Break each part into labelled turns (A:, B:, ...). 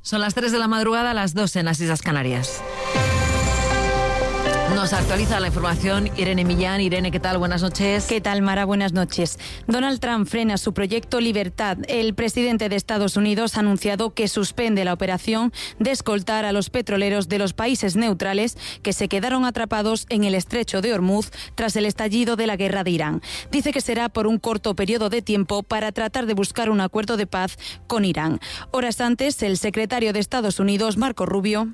A: Son las 3 de la madrugada, las 2 en las Islas Canarias. Nos actualiza la información Irene Millán. Irene, ¿qué tal? Buenas noches.
B: ¿Qué tal, Mara? Buenas noches. Donald Trump frena su proyecto Libertad. El presidente de Estados Unidos ha anunciado que suspende la operación de escoltar a los petroleros de los países neutrales que se quedaron atrapados en el estrecho de Hormuz tras el estallido de la guerra de Irán. Dice que será por un corto periodo de tiempo para tratar de buscar un acuerdo de paz con Irán. Horas antes, el secretario de Estados Unidos, Marco Rubio,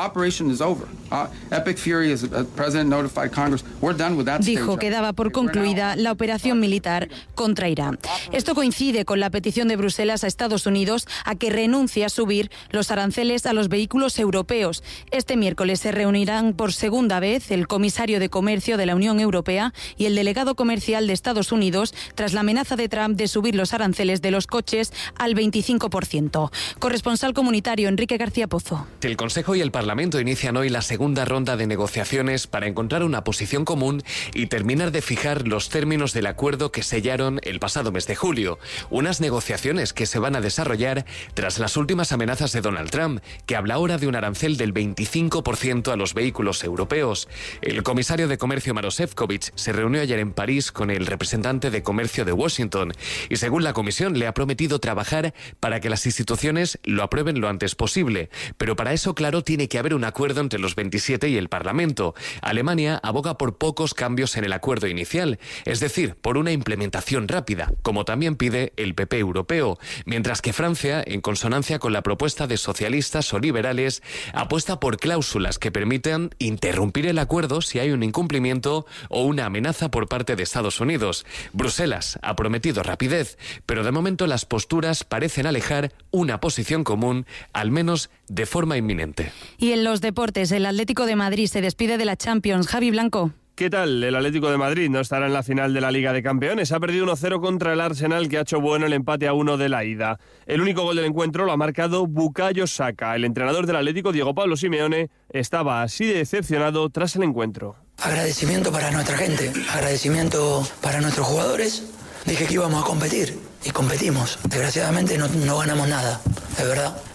B: dijo que daba por concluida la operación militar contra Irán. Esto coincide con la petición de Bruselas a Estados Unidos a que renuncie a subir los aranceles a los vehículos europeos. Este miércoles se reunirán por segunda vez el comisario de Comercio de la Unión Europea y el delegado comercial de Estados Unidos tras la amenaza de Trump de subir los aranceles de los coches al 25%. Corresponsal comunitario Enrique García Pozo.
C: El Consejo y el Parlamento inician hoy la segunda ronda de negociaciones para encontrar una posición común y terminar de fijar los términos del acuerdo que sellaron el pasado mes de julio. Unas negociaciones que se van a desarrollar tras las últimas amenazas de Donald Trump, que habla ahora de un arancel del 25% a los vehículos europeos. El comisario de Comercio Maroš Šefčovič se reunió ayer en París con el representante de Comercio de Washington y, según la Comisión, le ha prometido trabajar para que las instituciones lo aprueben lo antes posible. Pero para eso, claro, tiene que haber un acuerdo entre los 27 y el Parlamento. Alemania aboga por pocos cambios en el acuerdo inicial, es decir, por una implementación rápida, como también pide el PP europeo, mientras que Francia, en consonancia con la propuesta de socialistas o liberales, apuesta por cláusulas que permitan interrumpir el acuerdo si hay un incumplimiento o una amenaza por parte de Estados Unidos. Bruselas ha prometido rapidez, pero de momento las posturas parecen alejar una posición común, al menos de forma inminente.
B: Y en los deportes, el Atlético de Madrid se despide de la Champions. Javi Blanco.
D: ¿Qué tal? El Atlético de Madrid no estará en la final de la Liga de Campeones. Ha perdido 1-0 contra el Arsenal, que ha hecho bueno el empate a 1 de la ida. El único gol del encuentro lo ha marcado Bukayo Saka. El entrenador del Atlético, Diego Pablo Simeone, estaba así de decepcionado tras el encuentro.
E: Agradecimiento para nuestra gente, agradecimiento para nuestros jugadores. Dije que íbamos a competir y competimos. Desgraciadamente no ganamos nada, es verdad.